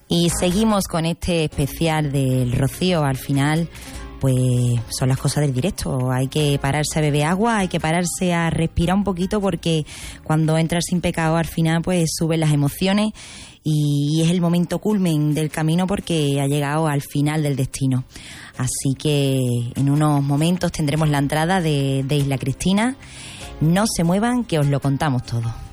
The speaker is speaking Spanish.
Y seguimos con este especial del Rocío. Al final, pues son las cosas del directo. Hay que pararse a beber agua, hay que pararse a respirar un poquito, porque cuando entras sin pecado al final pues suben las emociones y es el momento culmen del camino, porque ha llegado al final del destino. Así que en unos momentos tendremos la entrada de Isla Cristina. No se muevan, que os lo contamos todo.